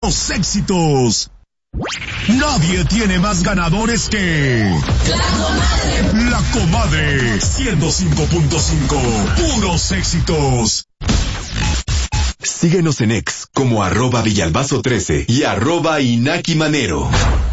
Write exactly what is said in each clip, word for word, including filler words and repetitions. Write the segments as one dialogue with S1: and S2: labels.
S1: Los éxitos. Nadie tiene más ganadores que La Comadre. La Comadre ciento cinco punto cinco. Puros éxitos.
S2: Síguenos en X como arroba Villalbazo trece y arroba Inaki Manero.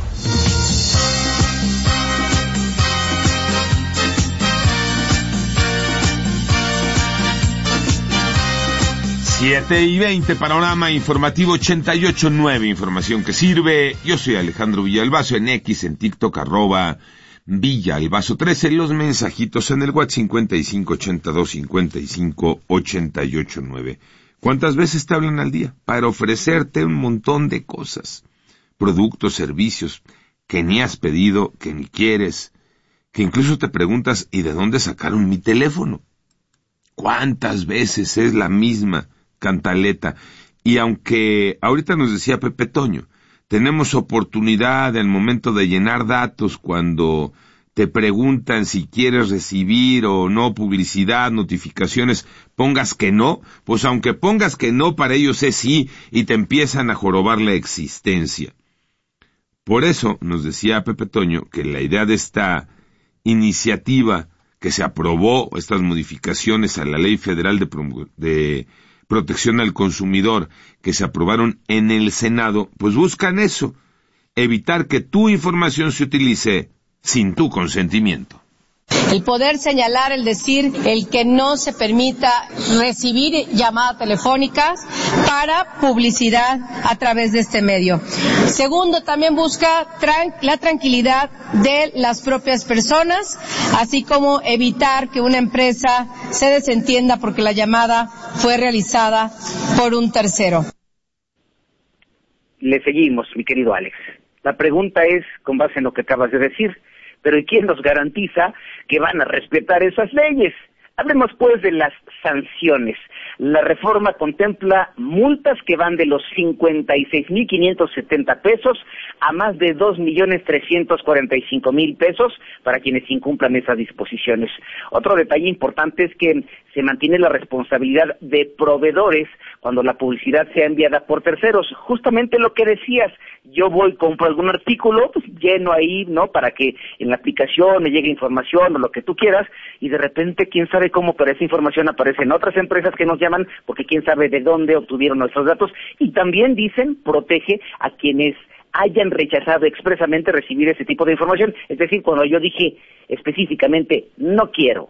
S3: siete y veinte, panorama informativo ochenta y ocho punto nueve, información que sirve. Yo soy Alejandro Villalbazo, en X, en TikTok, arroba Villalbazo trece, los mensajitos en el WhatsApp cincuenta y cinco ochenta y dos cincuenta y cinco ochenta y ocho nueve. ¿Cuántas veces te hablan al día? Para ofrecerte un montón de cosas, productos, servicios, que ni has pedido, que ni quieres, que incluso te preguntas, ¿y de dónde sacaron mi teléfono? ¿Cuántas veces es la misma cantaleta? Y aunque ahorita nos decía Pepe Toño, tenemos oportunidad al momento de llenar datos cuando te preguntan si quieres recibir o no publicidad, notificaciones, pongas que no, pues aunque pongas que no, para ellos es sí, y te empiezan a jorobar la existencia. Por eso nos decía Pepe Toño que la idea de esta iniciativa que se aprobó, estas modificaciones a la Ley Federal de, Pro- de Protección al Consumidor, que se aprobaron en el Senado, pues buscan eso, evitar que tu información se utilice sin tu consentimiento.
S4: El poder señalar, el decir, el que no se permita recibir llamadas telefónicas para publicidad a través de este medio. Segundo, también busca tran- la tranquilidad de las propias personas, así como evitar que una empresa se desentienda porque la llamada fue realizada por un tercero.
S5: Le seguimos, mi querido Alex. La pregunta es, con base en lo que acabas de decir, pero ¿y quién nos garantiza que van a respetar esas leyes? Hablemos pues de las sanciones. La reforma contempla multas que van de los cincuenta y seis mil quinientos setenta pesos a más de dos millones trescientos cuarenta y cinco mil pesos para quienes incumplan esas disposiciones. Otro detalle importante es que se mantiene la responsabilidad de proveedores cuando la publicidad sea enviada por terceros. Justamente lo que decías, yo voy, compro algún artículo, pues lleno ahí, ¿no?, para que en la aplicación me llegue información o lo que tú quieras, y de repente, quién sabe cómo, pero esa información aparece en otras empresas que nos llaman, porque quién sabe de dónde obtuvieron nuestros datos, y también dicen, protege a quienes hayan rechazado expresamente recibir ese tipo de información. Es decir, cuando yo dije específicamente, no quiero.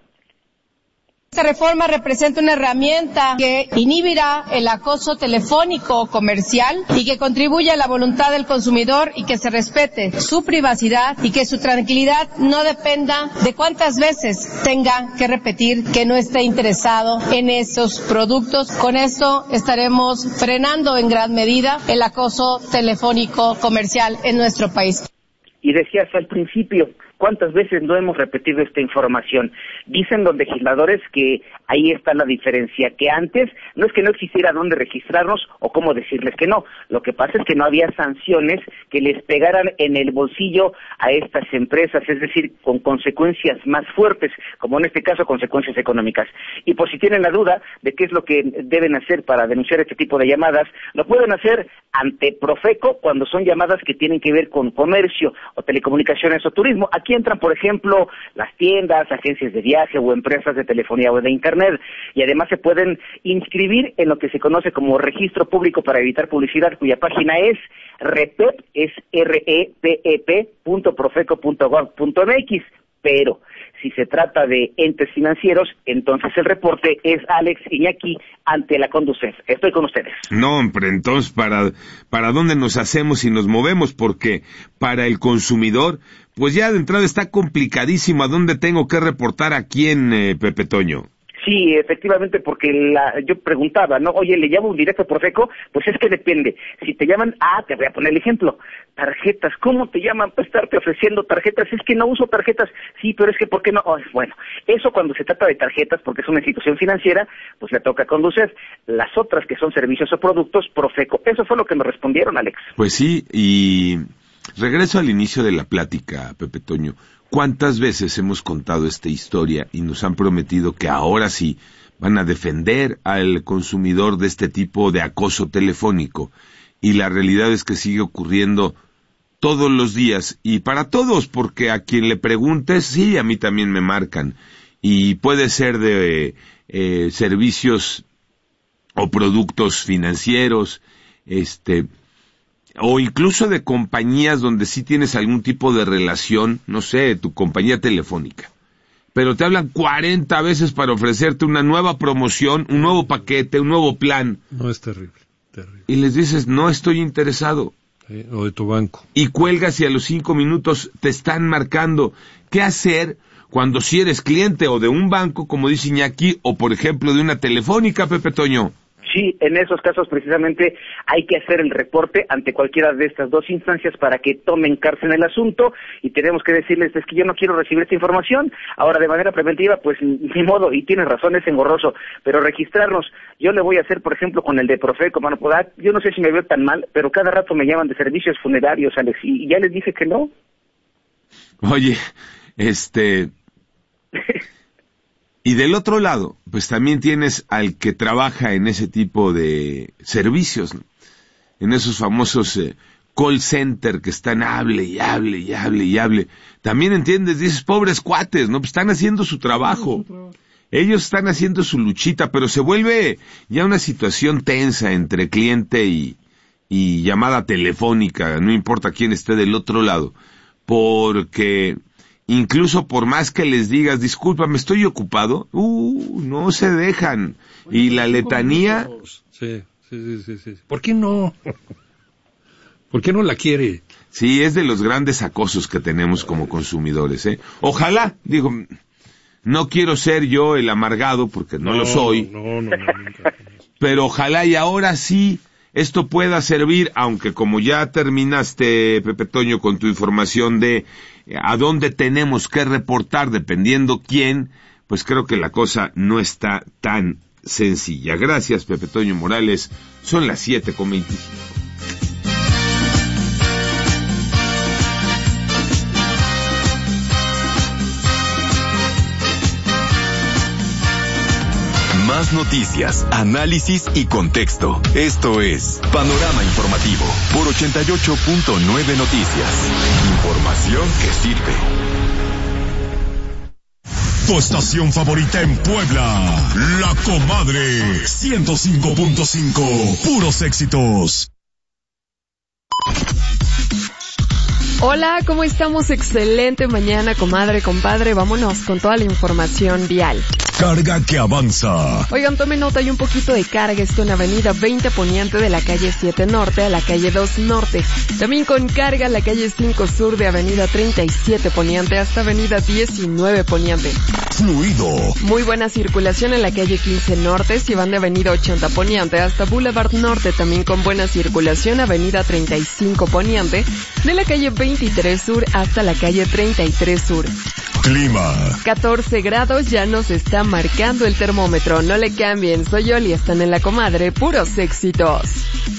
S4: Esta reforma representa una herramienta que inhibirá el acoso telefónico o comercial y que contribuye a la voluntad del consumidor y que se respete su privacidad y que su tranquilidad no dependa de cuántas veces tenga que repetir que no esté interesado en esos productos. Con esto estaremos frenando en gran medida el acoso telefónico comercial en nuestro país.
S5: Y decías al principio, ¿cuántas veces no hemos repetido esta información? Dicen los legisladores que ahí está la diferencia, que antes no es que no existiera dónde registrarnos o cómo decirles que no. Lo que pasa es que no había sanciones que les pegaran en el bolsillo a estas empresas, es decir, con consecuencias más fuertes, como en este caso consecuencias económicas. Y por si tienen la duda de qué es lo que deben hacer para denunciar este tipo de llamadas, lo pueden hacer ante Profeco cuando son llamadas que tienen que ver con comercio o telecomunicaciones o turismo. Aquí entran, por ejemplo, las tiendas, agencias de viaje o empresas de telefonía o de internet, y además se pueden inscribir en lo que se conoce como Registro Público para Evitar Publicidad, cuya página es repep, es R E P E P punto profeco punto gov punto m x. Pero si se trata de entes financieros, entonces el reporte es Alex Iñaki ante la Conducef. Estoy con ustedes.
S3: No, hombre, entonces, ¿para, para dónde nos hacemos y nos movemos? Porque para el consumidor, pues ya de entrada está complicadísimo a dónde tengo que reportar a quién, eh, Pepe Toño.
S5: Sí, efectivamente, porque la, yo preguntaba, ¿no? Oye, ¿le llamo un directo Profeco? Pues es que depende. Si te llaman, ah, te voy a poner el ejemplo. Tarjetas, ¿cómo te llaman para estarte ofreciendo tarjetas? Es que no uso tarjetas. Sí, pero es que, ¿por qué no? Oh, bueno, eso cuando se trata de tarjetas, porque es una institución financiera, pues le toca conducir. Las otras que son servicios o productos, Profeco. Eso fue lo que me respondieron, Alex.
S3: Pues sí, y regreso al inicio de la plática, Pepe Toño. ¿Cuántas veces hemos contado esta historia y nos han prometido que ahora sí van a defender al consumidor de este tipo de acoso telefónico? y la realidad es que sigue ocurriendo todos los días, y para todos, porque a quien le preguntes, sí, a mí también me marcan, y puede ser de eh, servicios o productos financieros, este, o incluso de compañías donde sí tienes algún tipo de relación, no sé, tu compañía telefónica, pero te hablan cuarenta veces para ofrecerte una nueva promoción, un nuevo paquete, un nuevo plan.
S6: No, es terrible, terrible.
S3: Y les dices, no estoy interesado.
S6: Sí, o de tu banco.
S3: Y cuelgas y a los cinco minutos te están marcando. ¿Qué hacer cuando si eres cliente o de un banco, como dice Iñaki, o por ejemplo de una telefónica, Pepe Toño?
S5: Sí, en esos casos precisamente hay que hacer el reporte ante cualquiera de estas dos instancias para que tomen carta en el asunto, y tenemos que decirles, es que yo no quiero recibir esta información. Ahora, de manera preventiva, pues ni modo, y tienes razón, es engorroso, pero registrarnos, yo le voy a hacer, por ejemplo, con el de Profeco, mano, pues, yo no sé si me veo tan mal, pero cada rato me llaman de servicios funerarios, Alex, y ya les dije que no.
S3: Oye, este... Y del otro lado, pues también tienes al que trabaja en ese tipo de servicios, ¿no? En esos famosos eh, call center que están hable y hable y hable y hable. También entiendes, dices, pobres cuates, ¿no? Pues están haciendo su trabajo. Ellos están haciendo su luchita, pero se vuelve ya una situación tensa entre cliente y, y llamada telefónica, no importa quién esté del otro lado, porque... Incluso por más que les digas, discúlpame, estoy ocupado, uh, no se dejan. Y la letanía...
S6: Sí, sí, sí, sí. ¿Por qué no? ¿Por qué no la quiere?
S3: Sí, es de los grandes acosos que tenemos como consumidores, ¿eh? Ojalá, digo, no quiero ser yo el amargado, porque no, no lo soy.
S6: No, no, no, no, nunca.
S3: Pero ojalá y ahora sí esto pueda servir, aunque como ya terminaste, Pepe Toño, con tu información de a dónde tenemos que reportar dependiendo quién, pues creo que la cosa no está tan sencilla. Gracias, Pepe Toño Morales. Son las siete con veinticinco.
S2: Más noticias, análisis y contexto. Esto es Panorama Informativo por ochenta y ocho punto nueve Noticias. Información que sirve.
S1: Tu estación favorita en Puebla, La Comadre, ciento cinco punto cinco, puros éxitos.
S7: Hola, ¿cómo estamos? Excelente mañana, comadre, compadre. Vámonos con toda la información vial.
S1: Carga que avanza.
S7: Oigan, tomen nota, hay un poquito de carga. Esto en Avenida veinte Poniente de la calle siete Norte a la calle dos Norte. También con carga la calle cinco Sur de Avenida treinta y siete Poniente hasta Avenida diecinueve Poniente.
S1: Fluido.
S7: Muy buena circulación en la calle quince Norte, si van de Avenida ochenta Poniente hasta Boulevard Norte. También con buena circulación Avenida treinta y cinco Poniente de la calle veintitrés Sur hasta la calle treinta y tres Sur.
S1: Clima.
S7: catorce grados ya nos está marcando el termómetro. No le cambien, soy Oli, están en La Comadre, puros éxitos.